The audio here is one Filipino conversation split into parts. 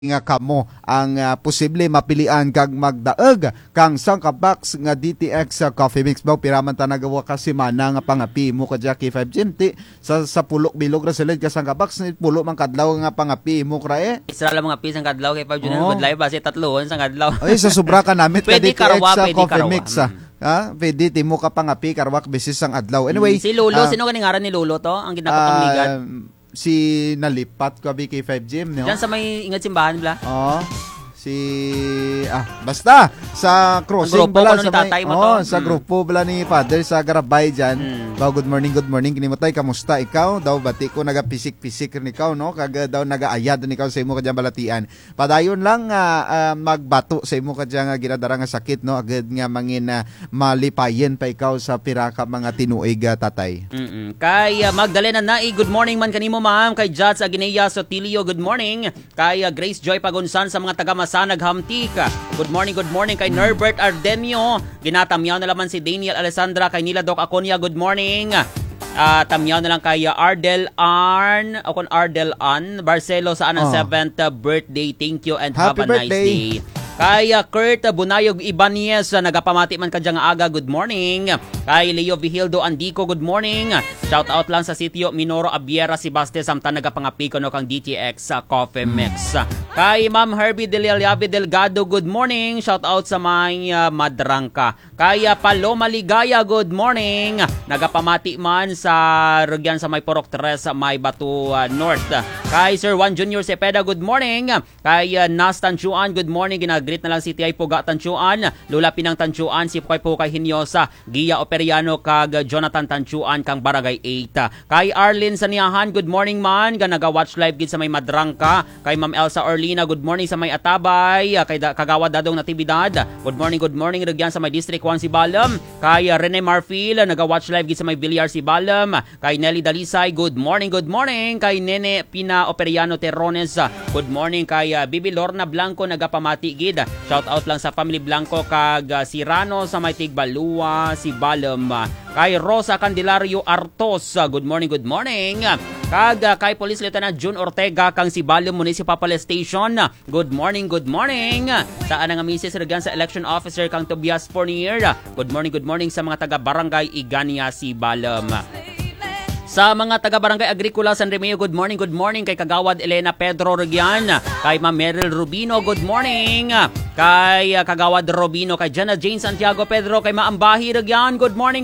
nga kamo ang posible mapilian kag magdaeg kang sangka box nga DTX coffee mix baw piraman ta nagawa ka semana nga pangapi mo ka Jackie 5 sa pulok bilog ra sila ka sangka box ni pulo man kadlaw nga pangapi mo kra Isra lang mga pisang kadlaw kay 5 Junel badlay base tatluon sang kadlaw. Ay sa sobra ka namit ka Pwede DTX karwa, sa pwede coffee karwa. mix pwede timo ka pangapi karwak beses sang adlaw. Anyway, Si Lolo, sino ganing ngaran ni Lolo to? Ang ginapatang ligat. Si nalipat ko BK5 Gym, no? Diyan sa may ingat simbahan bla. Basta sa crossing Ang grupo bala ko sa ni tatay mo to. sa grupo bala ni Father sa Garabay diyan. Good morning kinimotay kamusta ikaw? Daw bati ko nagapisik-pisik rin ikaw no kag daw nagaayad rin ikaw sa imo kadyan balatian. Padayon lang magbato sa imo kadyan nga ginadara nga sakit no agad nga mangin malipayen pa ikaw sa pira ka mga tinuig tatay. Kay Magdalena Nai, good morning man kanimo ma'am. Kay Jats Aguinea Sotilio, good morning. Kay Grace Joy Pagunsan sa mga taga Masanag Hamtik. Good morning kay Norbert Ardenio. Ginatamyaw na naman si Daniel Alessandra. Kay Nila Doc Aconia, good morning. Tamyaw na lang kay Ardel Ann Barcelo sa anang 7th birthday. Thank you and Happy have a nice birthday. day. Kay Kurt Bunayog Ibanez, nagapamati man kadyang aga, good morning. Kay Leo Vigildo Andico, good morning. Shout out lang sa sitio Minoro Abiera Sibaste samtang nagapangapiko no kang DTX Coffee Mix. Kay Ma'am Herbie Deliabe Delgado, good morning. Shout out sa may Madrangka. Kay Paloma Ligaya, good morning. Nagapamati man sa Rugyan sa may Porok Tres may Batu North. Kay Sir Juan Junior Cepeda, good morning. Kay Nas Tanchuan, good morning. Ginagreet na lang si Tiay Puga Tanchuan, Lula Pinang Tanchuan, si Pukay Hinyosa, Gia Operiano kag Jonathan Tanchuan kang Barangay 8. Kay Arlene Saniahan, good morning man. Naga-watch live gid sa may Madrangka. Kay Ma'am Elsa Orlina, good morning sa may Atabay. Kay Kagawad Dadong Natividad, good morning Rugyan sa may District 1 si Balam. Kay Rene Marfil, naga-watch live gid sa may Villar si Balam. Kay Nelly Dalisay, good morning. Kay Nene Pina Operiano Terrones, good morning. Kay Bibi Lorna Blanco, nagapamati gid. Shout out lang sa family Blanco kag si Rano sa may Tigbalua si Balam. Kay Rosa Candelario Artos, good morning. Kag kay Police Lieutenant June Ortega kang si Balam Municipal Police Station, good morning. Sa anang misis Rugyan sa Election Officer kang Tobias Fournier, good morning sa mga taga Barangay Igania si Balam. Sa mga taga-barangay Agricola San Remeo, good morning. Kay Kagawad Elena Pedro Rugyan. Kay Ma'am Meryl Rubino, good morning. Kay Kagawad Robino. Kay Jana Jane Santiago Pedro. Kay Maambahi Rugyan, good morning.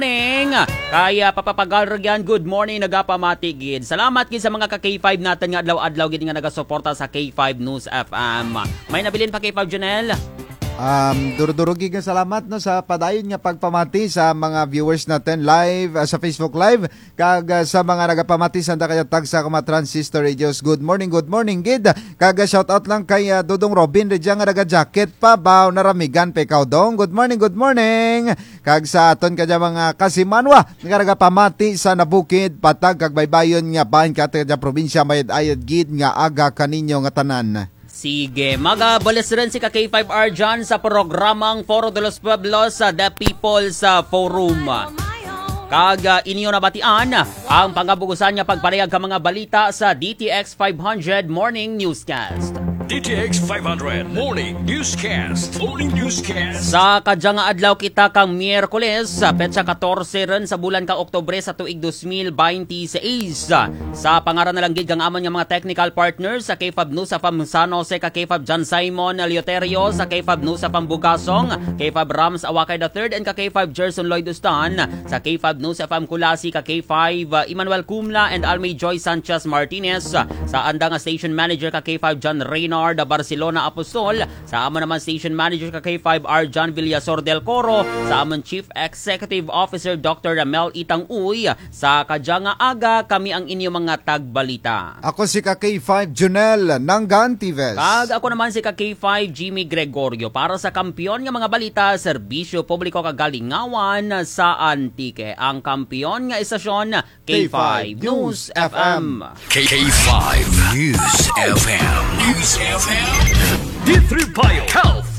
Kay Papapagal Rugyan, good morning. Nagapamati gid. Salamat gid sa mga ka-K5 natin nga adlaw-adlaw gid nga nagasuporta sa K5 News FM. May nabilin pa K5 Junel? Durugig nga salamat no sa padayon nga pagpamati sa mga viewers natin live sa Facebook Live kag sa mga nagapamati sa kaya tag sa mga transistor radios. Good morning gid. Kag shout out lang kay Dudong Robin redya nga naga-jacket pa baw naramigan pa ikaw dong. Good morning. Kag sa aton kadya mga kasimanwa nga nagapamati sa Nabukid Patag kag Baybayon nga bahin kadya probinsya mayad-ayad gid nga aga kaninyo nga tanan. Sige, magabalas rin si K5R dyan sa programang Foro de los Pueblos sa The People's Forum. Kag inyo nabatian ang pangabugusan niya pagparehag ka mga balita sa DTX 500 Morning Newscast. DTX 500 Morning Newscast. Sa kadyang adlaw kita kang Miyerkules, petsa 14 rin sa bulan ka Oktubre sa tuig 2026. Sa pangaran na lang gid kang amon nga mga technical partners sa K5 News sa San Jose ka K5 John Simon Leoterio, sa K5 News sa Pambugasong, K5 Rams Awakay III and ka K5 Gerson Lloyd Ustan, sa K5 News sa Kulasi ka K5 Emmanuel Cumla and Almay Joy Sanchez Martinez, sa andang station manager ka K5 John Reynard Barcelona Apostol, sa amon naman station manager ka K5 R. John Villasor del Coro, sa amon Chief Executive Officer Dr. Ramel Itang Uy, sa kadyang aga kami ang inyong mga tagbalita. Ako si K5 Junel Nangan Tives. Kag ako naman si K5 Jimmy Gregorio para sa kampiyon nga mga balita, serbisyo publiko kagalingawan sa Antique. Ang kampiyon nga istasyon K5 News FM. K5 News FM. D3 Bio Health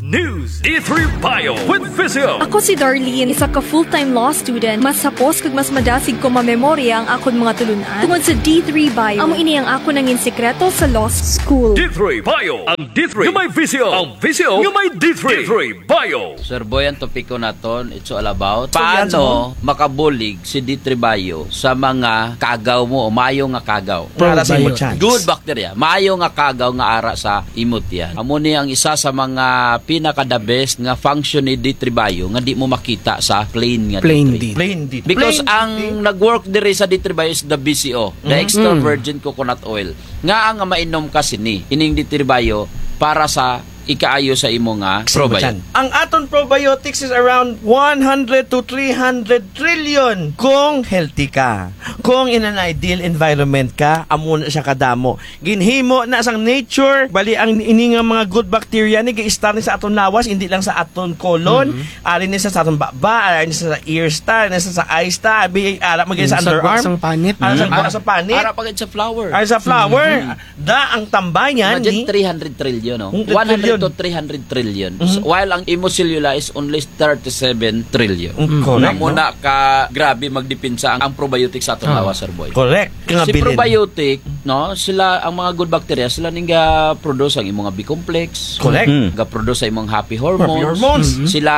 News. D3 Bio with Visio. Ako si Darlene, isa ka full-time law student. Mas sapos kag mas madasig ko mamemorya ang akon mga tulunan. Tungod sa D3 Bio, amo ini ang ako nangin sekreto sa law school. D3 Bio. Ang D3 yung may Visio. Ang Visio yung may D3. D3 Bio. Sir Boy, ang topiko naton, it's all about paano makabulig si D3 Bio sa mga kagaw mo o maayo nga kagaw. Para sa imo chance. Good bacteria. Maayo nga kagaw nga ara sa imot yan. Amo ni ang isa sa mga pinaka-the best nga function ni D3 Bio nga di mo makita sa plain nga D3. Plain D. Because ang nag-work diri sa D3 Bio is the BCO, the extra virgin coconut oil. Nga ang mainom kasi ni ining D3 Bio para sa ikaayo sa imo nga probiotic. Ang aton probiotics is around 100 to 300 trillion kung healthy ka. Kung in an ideal environment ka, amo na siya kadamo. Ginhimo na sang nature, bali ang ini nga mga good bacteria ni gi-star ni sa aton lawas, hindi lang sa aton colon, ari ni sa aton baba, ari ni sa ear star, ni sa eye star, abi ara magay sa underarm, sa panit. ara sa panit, Para pagid sa flower. ara sa flower. Da ang tambayan Imagine ni 300 trillion, no? 100 100 to 300 trillion. While ang imocellula is only 37 trillion. Correct. Muna ka grabe magdipinsa ang probiotic sa aton lawas, Sir Boy. Correct. Si probiotic, no, sila ang mga good bacteria, sila ning ga-produce ang imong B-complex. Correct. Ga-produce sa imong happy hormones. Happy hormones. Sila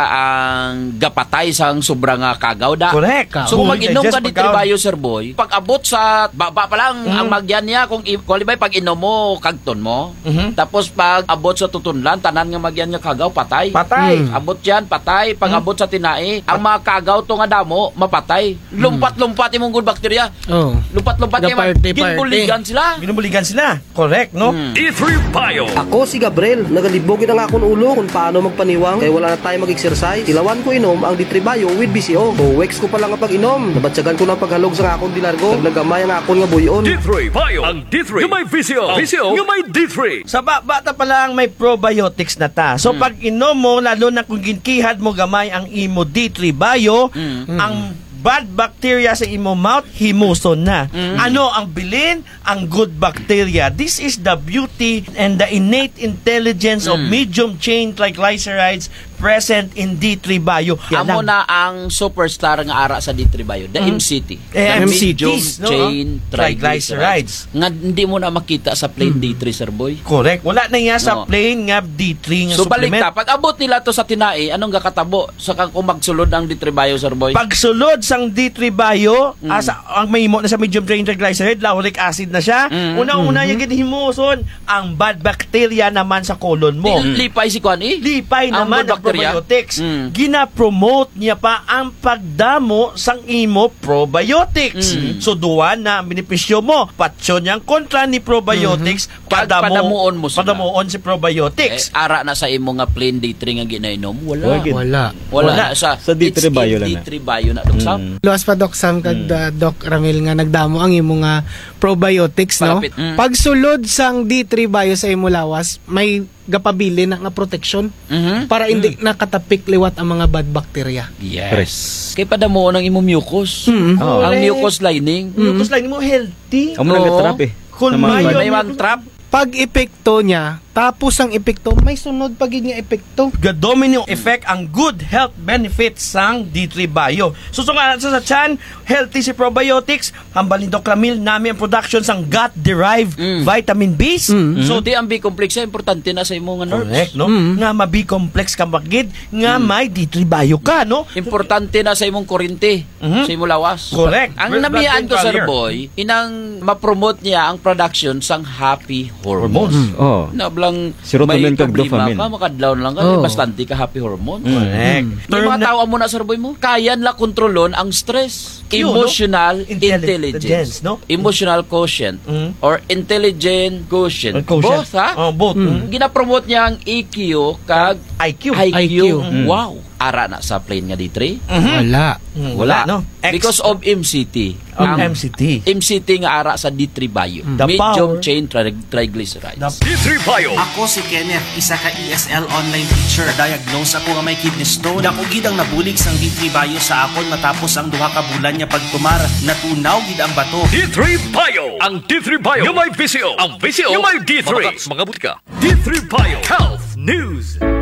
ang gapatay sa sobrang kagaw da. Correct. So kung mag-inom ka Digest di pagkaon. Bio, Sir Boy, pag abot sa baba pa lang ang magyan niya, kung qualify pag inom mo kagton mo, tapos pag abot sa tutunlan, tanan nga magyan niya kagaw, patay. Patay. Abot yan, patay. Pag abot sa tinai, ang mga kagaw to nga damo, mapatay. Lumpat-lumpat imong good bacteria. Oh. Lumpat-lumpat yung Party. ginbuligan sila. Ginubuligan sila. Correct, no? D3 Bio. Ako si Gabriel, nagalibogin ang akong ulo kung paano magpaniwang kaya wala na tayo mag-exercise. Ilawan ko inom ang D3 Bio with BCO. O weeks ko pa lang ang pag-inom. Nabatsagan ko ng paghalog sa akong dilargo. Naglagamay ang akong nga buyon. D3 Bio. Ang D3 yung may Visio. Ang Visio yung may D3. Sa bata pa lang may probiotics na ta. So pag inom mo, lalo na kung ginkihad mo gamay ang imo D3 Bio, ang bad bacteria sa imo mouth, himuson na. Ano ang bilin? Ang good bacteria. This is the beauty and the innate intelligence of medium chain triglycerides present in D3 Bio. Amo na ang superstar nga ara sa D3 Bio, the MCT. Medium MCTs, no? chain Triglycerides. Nga hindi mo na makita sa plain D3, Sir Boy. Correct. Wala na nga sa No. plain nga D3 nga So balik supplement. ta, pag abot nila to sa tinai, anong gakatabo sa kung magsulod ang D3 Bio, Sir Boy? Pagsulod sang D3 Bio, ang mahimo na sa medium chain triglyceride, lauric acid na siya. Unang-una yung himuson ang bad bacteria naman sa colon mo. Lipay si Kwan eh. Lipay Ang naman good ang probiotics. Gina-promote niya pa ang pagdamo sang imo probiotics. So duwan na ang benepisyo mo. Patso niyang kontra ni probiotics, Padamuon mo sila. Padamuon si probiotics. Ara na sa imo nga plain D3 nga ginainom, wala. Wala. Wala. Sa D3 Bio lang na. D3 Bio na dong sam. Luwas pa Doc Sam kag Doc Ramil nga nagdamo ang imo nga probiotics, no? Palapit. Pagsulod sang D3 Bio sa imo lawas, may gapabili na nga protection para hindi nakatapik liwat ang mga bad bacteria. Yes. Kay padamuon ang imo mucus. Ang Correct. mucus lining. Mucus line mo healthy. Amo lang trap eh. Kung Sa mga mayo, May mag-trap. Pag epekto niya, tapos ang epekto, may sunod pag nga epekto. domino effect ang good health benefits sang D3 Bio. Susungan sa chan, healthy si probiotics, hambalin Doc Ramil namin ang production sang gut-derived vitamin B's. So di ang B-complex importante na sa imo nga nerves. Correct, no? Nga ma-B-complex ka magid, nga may D3 Bio ka, no? Importante na sa imong kurente, sa imong lawas. Correct. Ang namiyaan ko, Sir Boy, inang ma-promote niya ang production sang happy hormones. Oh. Nablang Serotonin may kag problema dopamine. ka, makadlaw lang ka, Oh. bastante ka happy hormones. Correct. May mga tawa mo na, Sir Boy mo, kaya na kontrolon ang stress. Emotional no? intelligence. No? Emotional quotient. Or intelligent quotient. Quotient. Both, ha? Oh, both. Ginapromote niya ang EQ kag IQ. IQ. IQ. Wow. Ara na sa plane nga D3? Wala. Wala, no? Because of MCT. Ang Ang MCT. MCT nga ara sa D3 Bio. The Medium power. chain triglycerides. D3 Bio. Ako si Kenneth, isa ka ESL online teacher. Diagnose ako nga may kidney stone. Dako gid ang nabulig sang D3 Bio sa akon matapos ang duha ka bulan niya pagtumar. Natunaw gid ang bato. D3 Bio. Ang D3 Bio yung may Visio. Ang Visio yung may D3. Mga butika. D3 Bio Health News.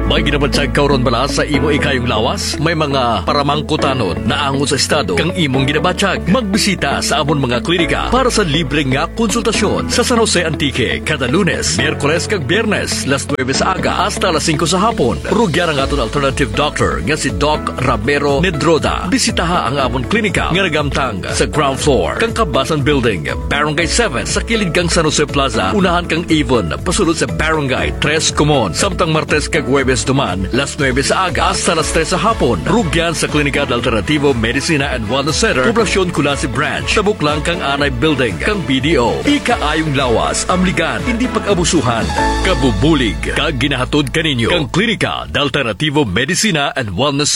May ginabansag kauron bala sa imo ikayong lawas? May mga paramangkutanon na angon sa estado kang imong ginabatsag. Magbisita sa amon mga klinika para sa libre nga konsultasyon sa San Jose Antique kada Lunes, Miyerkules kag Biyernes, las 9 sa aga hasta las 5 sa hapon. Rugyan ang aton alternative doctor nga si Doc Ramiro Nedroda. Bisitaha ang amon klinika nga nagamtang sa ground floor kang Kabasan Building, Barangay 7 sa kilid kang San Jose Plaza, unahan kang Avon, pasulod sa Barangay 3 Comon. Samtang Martes kag Huwebes duman, las 9 sa aga hasta las 3 sa hapon. Rugyan sa Klinika del Alternativo Medicina and Wellness Center, Poblacion Kulasi Branch, tabuk lang kang Anay Building, kang BDO. Ikaayong lawas, amligan, hindi pag-abusuhan. Kabubulig, kag ginahatod kaninyo, kang Klinika del Alternativo Medicina and Wellness